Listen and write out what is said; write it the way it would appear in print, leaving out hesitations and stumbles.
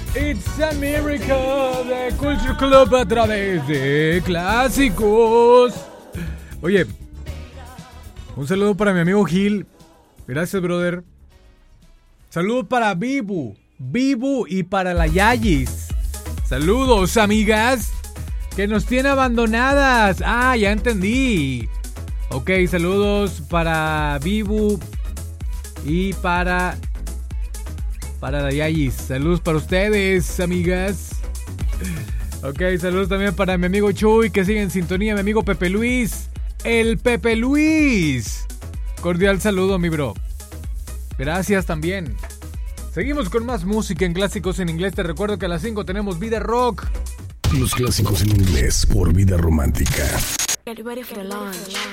It's America de Culture Club a través de clásicos. Oye, un saludo para mi amigo Gil. Gracias, brother. Saludo para Bibu y para la Yayis. Saludos, amigas, que nos tiene abandonadas. Ah, ya entendí. Ok, saludos para Bibu y para la Yayis. Saludos para ustedes, amigas. Ok, saludos también para mi amigo Chuy, que sigue en sintonía. Mi amigo Pepe Luis. El Pepe Luis. Cordial saludo, mi bro. Gracias también. Seguimos con más música en Clásicos en Inglés. Te recuerdo que a las 5 tenemos Vida Rock. Los clásicos en inglés por Vida Romántica. Get ready for the launch.